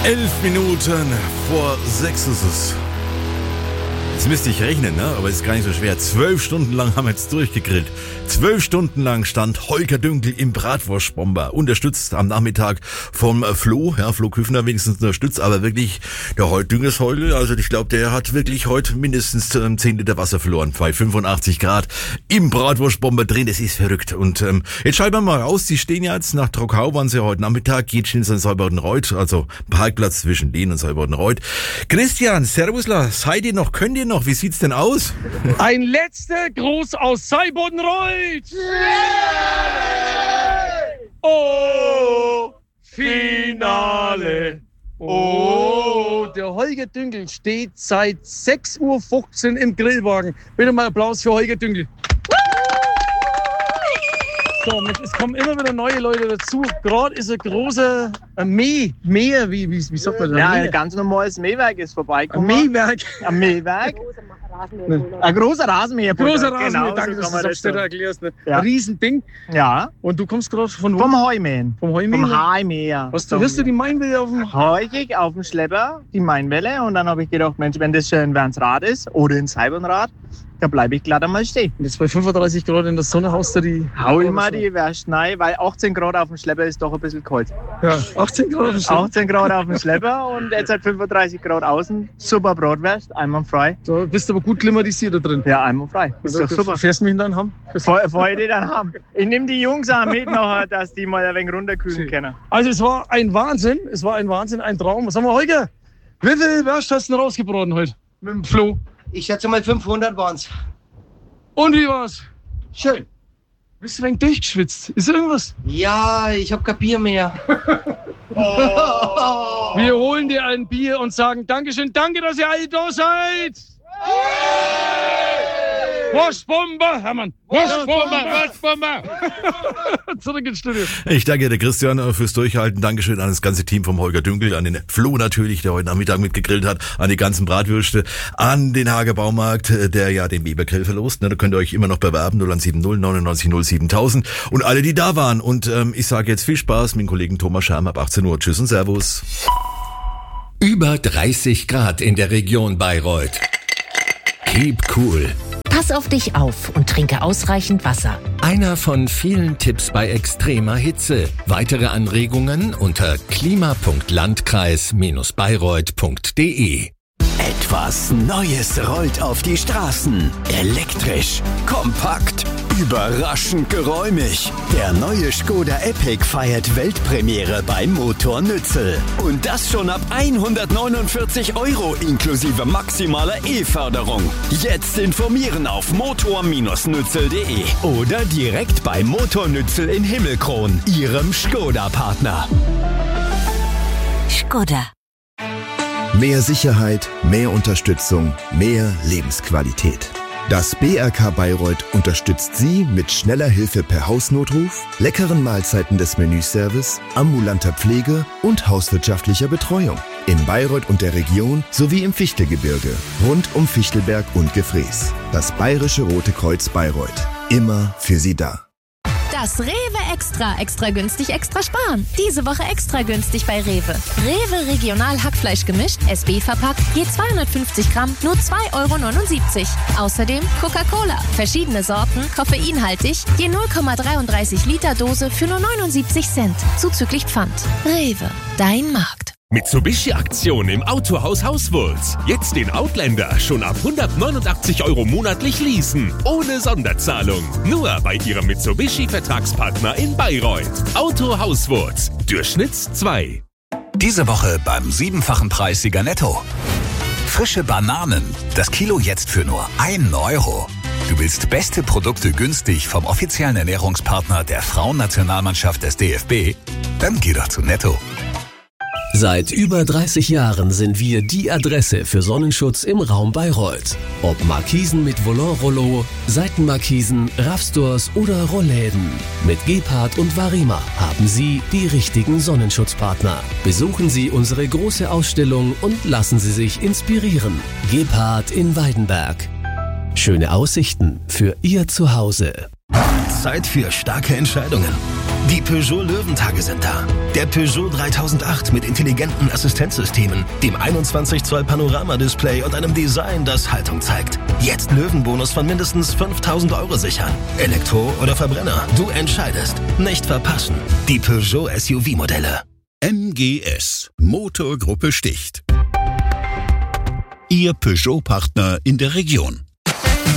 11 Minuten vor 6 ist es. Jetzt müsste ich rechnen, ne? Aber es ist gar nicht so schwer. 12 Stunden lang haben wir jetzt durchgegrillt. 12 Stunden lang stand Holger Dünkel im Bratwurstbomber. Unterstützt am Nachmittag vom Flo. Ja, Flo Küffner wenigstens unterstützt. Aber wirklich, der Düngesheugel, also ich glaube, der hat wirklich heute mindestens 10 Liter Wasser verloren. Bei 85 Grad im Bratwurstbomber drin. Das ist verrückt. Und jetzt schalten wir mal raus. Die stehen ja jetzt nach Trockau, waren sie heute Nachmittag. Geht schon in Saalbautenreuth. Also Parkplatz zwischen Lehn und Saalbautenreuth. Christian, Servusla, seid ihr noch? Könnt ihr noch? Wie sieht's denn aus? Ein letzter Gruß aus Saalbautenreuth. Oh, Finale. Oh, der Holger Dünkel steht seit 6:15 Uhr im Grillwagen. Bitte mal Applaus für Holger Dünkel. So, es kommen immer wieder neue Leute dazu. Gerade ist ein großer Mäher, wie sagt man das? Ja, ein ganz normales Mähwerk ist vorbeigekommen. Ein Mähwerk? Ein großer Rasenmäher. Großer Rasenmäher, genau, danke, so dass du das später erklärst. Ne? Ja. Ein Riesending. Ja. Und du kommst gerade von wo? Vom Heumähen. Vom Heumähen? Vom Heumäher. Was, da wirst du die Mainwelle auf dem... Heuig auf dem Schlepper, die Mainwelle. Und dann habe ich gedacht, Mensch, wenn das schön ins Rad ist oder ins Saalbautenrad, da bleibe ich glatt einmal stehen. Und jetzt bei 35 Grad in der Sonne haust du die... Hau immer die Wärst rein, weil 18 Grad auf dem Schlepper ist doch ein bisschen kalt. Ja, 18 Grad auf dem Schlepper. 18 Grad auf dem Schlepper und jetzt hat 35 Grad außen. Super Bratwurst, einwandfrei. So, bist aber gut klimatisiert da drin. Ja, einwandfrei. Ist doch super. Fährst du mich dann haben? Fahr ich die dann haben. Ich nehme die Jungs auch mit nachher, dass die mal ein wenig runterkühlen können. Also es war ein Wahnsinn, ein Traum. Was haben wir heute? Wie viel Wurst hast du denn rausgebraten heute? Mit dem Flo? Ich schätze mal 500 waren's. Und wie war's? Schön. Bist du ein wenig durchgeschwitzt? Ist irgendwas? Ja, ich hab kein Bier mehr. Wir holen dir ein Bier und sagen Dankeschön, danke, dass ihr alle da seid. Wurstbomber, Hermann! Wurstbomber! Zurück ins Studio. Ich danke der Christian fürs Durchhalten. Dankeschön an das ganze Team vom Holger Dünkel, an den Flo natürlich, der heute Nachmittag mitgegrillt hat, an die ganzen Bratwürste, an den Hager Baumarkt, der ja den Weber-Grill verlost. Da könnt ihr euch immer noch bewerben, 0170 99 07000. Und alle, die da waren. Und ich sage jetzt viel Spaß mit dem Kollegen Thomas Scherm ab 18 Uhr. Tschüss und Servus. Über 30 Grad in der Region Bayreuth. Keep cool. Pass auf dich auf und trinke ausreichend Wasser. Einer von vielen Tipps bei extremer Hitze. Weitere Anregungen unter klima.landkreis-bayreuth.de. Etwas Neues rollt auf die Straßen. Elektrisch, kompakt, überraschend geräumig. Der neue Škoda Epic feiert Weltpremiere bei Motor Nützel. Und das schon ab 149 € inklusive maximaler E-Förderung. Jetzt informieren auf motor-nützel.de oder direkt bei Motor Nützel in Himmelkron, Ihrem Škoda-Partner. Škoda. Mehr Sicherheit, mehr Unterstützung, mehr Lebensqualität. Das BRK Bayreuth unterstützt Sie mit schneller Hilfe per Hausnotruf, leckeren Mahlzeiten des Menüservice, ambulanter Pflege und hauswirtschaftlicher Betreuung. In Bayreuth und der Region sowie im Fichtelgebirge, rund um Fichtelberg und Gefrees. Das Bayerische Rote Kreuz Bayreuth. Immer für Sie da. Das Rewe Extra günstig, extra sparen. Diese Woche extra günstig bei Rewe. Rewe Regional Hackfleisch gemischt, SB verpackt, je 250 Gramm, nur 2,79 €. Außerdem Coca-Cola, verschiedene Sorten, koffeinhaltig, je 0,33 Liter Dose für nur 79 Cent, zuzüglich Pfand. Rewe, dein Markt. Mitsubishi-Aktion im Autohaus Hauswurz. Jetzt den Outlander schon ab 189 € monatlich leasen. Ohne Sonderzahlung. Nur bei Ihrem Mitsubishi-Vertragspartner in Bayreuth. Auto Hauswurz. Durchschnitts 2. Diese Woche beim 7-fachen Preissieger Netto. Frische Bananen. Das Kilo jetzt für nur 1 €. Du willst beste Produkte günstig vom offiziellen Ernährungspartner der Frauennationalmannschaft des DFB? Dann geh doch zu Netto. Seit über 30 Jahren sind wir die Adresse für Sonnenschutz im Raum Bayreuth. Ob Markisen mit Volant-Rollo, Seitenmarkisen, Raffstores oder Rollläden. Mit Gebhardt und Varima haben Sie die richtigen Sonnenschutzpartner. Besuchen Sie unsere große Ausstellung und lassen Sie sich inspirieren. Gebhardt in Weidenberg. Schöne Aussichten für Ihr Zuhause. Zeit für starke Entscheidungen. Die Peugeot Löwentage sind da. Der Peugeot 3008 mit intelligenten Assistenzsystemen, dem 21 Zoll Panorama-Display und einem Design, das Haltung zeigt. Jetzt Löwenbonus von mindestens 5.000 Euro sichern. Elektro oder Verbrenner, du entscheidest. Nicht verpassen. Die Peugeot SUV-Modelle. MGS, Motorgruppe Sticht. Ihr Peugeot-Partner in der Region.